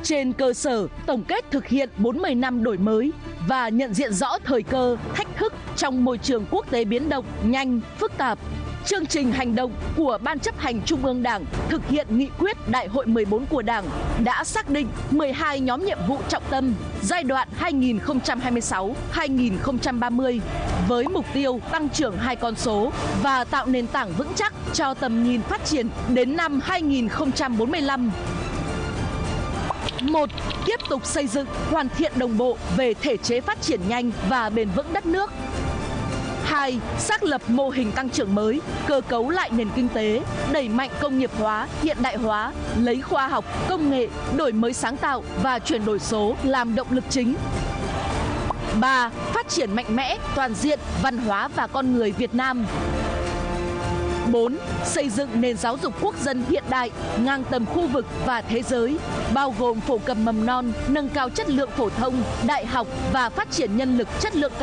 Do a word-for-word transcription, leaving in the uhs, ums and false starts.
Trên cơ sở tổng kết thực hiện bốn mươi năm đổi mới và nhận diện rõ thời cơ, thách thức trong môi trường quốc tế biến động nhanh, phức tạp, chương trình hành động của Ban chấp hành Trung ương Đảng thực hiện nghị quyết Đại hội mười bốn của Đảng đã xác định mười hai nhóm nhiệm vụ trọng tâm giai đoạn hai nghìn không trăm hai mươi sáu đến hai nghìn không trăm ba mươi với mục tiêu tăng trưởng hai con số và tạo nền tảng vững chắc cho tầm nhìn phát triển đến năm hai nghìn không trăm bốn mươi lăm. một. Tiếp tục xây dựng, hoàn thiện đồng bộ về thể chế phát triển nhanh và bền vững đất nước. hai. Xác lập mô hình tăng trưởng mới, cơ cấu lại nền kinh tế, đẩy mạnh công nghiệp hóa, hiện đại hóa, lấy khoa học, công nghệ, đổi mới sáng tạo và chuyển đổi số làm động lực chính. ba. Phát triển mạnh mẽ, toàn diện, văn hóa và con người Việt Nam. bốn. Xây dựng nền giáo dục quốc dân hiện đại, ngang tầm khu vực và thế giới, bao gồm phổ cập mầm non, nâng cao chất lượng phổ thông, đại học và phát triển nhân lực chất lượng cao.